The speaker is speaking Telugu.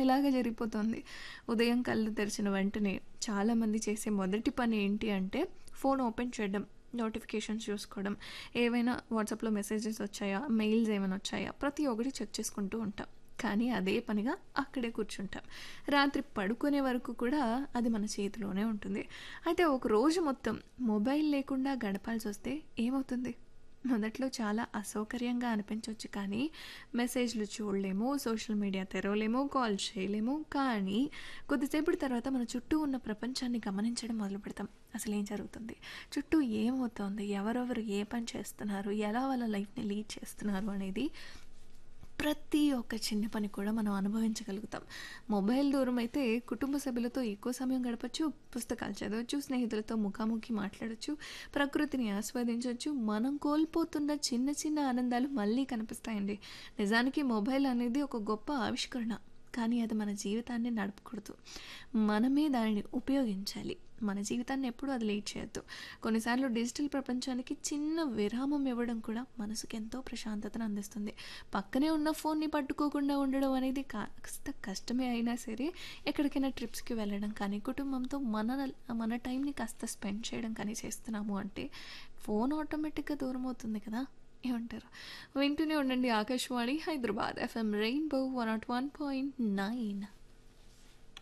ఇలాగే జరిగిపోతుంది. ఉదయం కళ్ళు తెరిచిన వెంటనే చాలామంది చేసే మొదటి పని ఏంటి అంటే ఫోన్ ఓపెన్ చేయడం, నోటిఫికేషన్స్ చూసుకోవడం, ఏవైనా వాట్సాప్‌లో మెసేజెస్ వచ్చాయా, మెయిల్స్ ఏమైనా వచ్చాయా, ప్రతి ఒక్కటి చెక్ చేసుకుంటూ ఉంటాం. కానీ అదే పనిగా అక్కడే కూర్చుంటాం. రాత్రి పడుకునే వరకు కూడా అది మన చేతిలోనే ఉంటుంది. అయితే ఒక రోజు మొత్తం మొబైల్ లేకుండా గడపాల్సొస్తే ఏమవుతుంది? మొదట్లో చాలా అసౌకర్యంగా అనిపించొచ్చు కానీ మెసేజ్‌లు చూడలేము, సోషల్ మీడియా తెరవలేము, కాల్ చేయలేము. కానీ కొద్దిసేపటి తర్వాత మన చుట్టూ ఉన్న ప్రపంచాన్ని గమనించడం మొదలుపెడతాం. అసలేం జరుగుతుంది? చుట్టూ ఏమవుతోంది? ఎవరెవరు ఏ పని చేస్తున్నారు? ఎలా వాళ్ళ లైఫ్‌ని లీడ్ చేస్తున్నారు అనేది ప్రతి ఒక్క చిన్న పని కూడా మనం అనుభవించగలుగుతాం. మొబైల్ దూరం అయితే కుటుంబ సభ్యులతో ఎక్కువ సమయం గడపచ్చు, పుస్తకాలు చదవచ్చు, స్నేహితులతో ముఖాముఖి మాట్లాడొచ్చు, ప్రకృతిని ఆస్వాదించొచ్చు. మనం కోల్పోతున్న చిన్న చిన్న ఆనందాలు మళ్ళీ కనిపిస్తాయండి. నిజానికి మొబైల్ అనేది ఒక గొప్ప ఆవిష్కరణ. కానీ అది మన జీవితాన్ని నడపకూడదు. మనమే దానిని ఉపయోగించాలి. మన జీవితాన్ని ఎప్పుడూ అది లీడ్ చేయొద్దు. కొన్నిసార్లు డిజిటల్ ప్రపంచానికి చిన్న విరామం ఇవ్వడం కూడా మనసుకి ఎంతో ప్రశాంతతను అందిస్తుంది. పక్కనే ఉన్న ఫోన్ని పట్టుకోకుండా ఉండడం అనేది కాస్త కష్టమే అయినా సరే, ఎక్కడికైనా ట్రిప్స్‌కి వెళ్ళడం కానీ, కుటుంబంతో మన టైంని కాస్త స్పెండ్ చేయడం కానీ చేస్తున్నాము అంటే, ఫోన్ ఆటోమేటిక్‌గా దూరం అవుతుంది కదా! ఏమంటారు? వింటూనే ఉండండి ఆకాశవాణి హైదరాబాద్ ఎఫ్ఎం రెయిన్బో 101.9.